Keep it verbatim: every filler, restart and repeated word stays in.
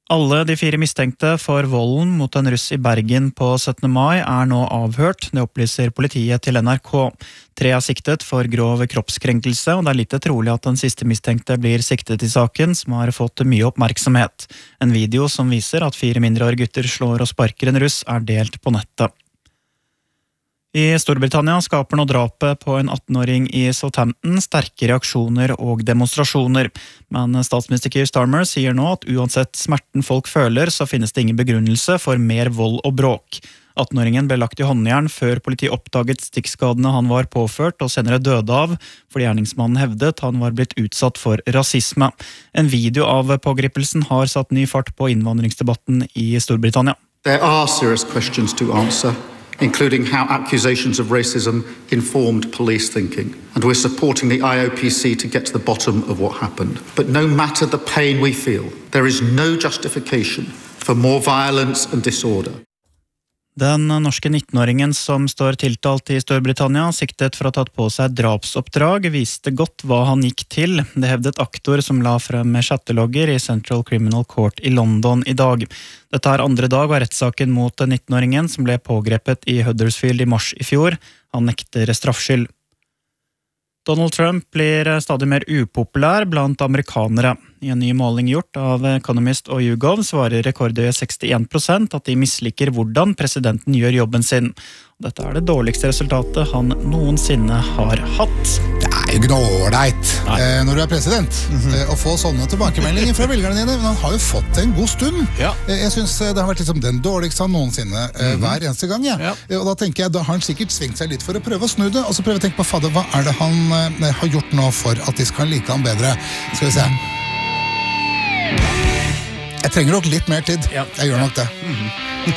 Alle de fire mistenkte for volden mot en russ i Bergen på syttende mai er nå avhørt, det opplyser politiet til N R K. Tre er siktet for grov kroppskrenkelse, og det er lite trolig at den siste mistenkte blir siktet i saken, som har fått mye oppmerksomhet. En video som viser at fire mindreårige gutter slår og sparker en russ er delt på nettet. I Storbritannia skaper nå drapet på en atten-åring i Southampton sterke reaksjoner og demonstrasjoner. Men statsminister Keir Starmer sier nå at uansett smerten folk føler, så finnes det ingen begrunnelse for mer vold og bråk. atten-åringen ble lagt i håndjern før politiet oppdaget stikkskadene han var påført og senere døde av, fordi gjerningsmannen hevdet han var blitt utsatt for rasisme. En video av pågripelsen har satt ny fart på innvandringsdebatten i Storbritannia. There are serious questions to answer, including how accusations of racism informed police thinking. And we're supporting the I O P C to get to the bottom of what happened. But no matter the pain we feel, there is no justification for more violence and disorder. Den norske nitten-åringen som står tiltalt i Storbritannia, siktet for å ha tatt på seg drapsoppdrag, viste godt hva han gikk til. Det hevdet aktor som la frem chattelogger i Central Criminal Court i London i dag. Dette er andre dag av rettssaken mot nitten-åringen som ble pågrepet i Huddersfield i mars i fjor. Han nekter straffskyld. Donald Trump blir stadig mer upopulær blant amerikanere. I en ny måling gjort av Economist og YouGov svarer rekordhøye sekstien prosent at de misliker hvordan presidenten gjør jobben sin. Dette er det dårligste resultatet han noensinne har hatt. Det er jo ikke noe ålreit eh, når du er president, mm-hmm. eh, å få sånne tilbakemeldinger fra velgerne dine, men han har jo fått det en god stund. Ja. Eh, jeg synes det har vært liksom den dårligste han noensinne eh, mm-hmm. hver eneste gang. Ja. Ja. Eh, og da tenker jeg, da har han sikkert svingt seg litt for å prøve å snu det, og så prøve å tenke på, fader, hva er det han eh, har gjort nå for at de skal like han bedre? Skal vi se. Jeg trenger nok litt mer tid. Ja. Jeg gjør nok det. Mm-hmm.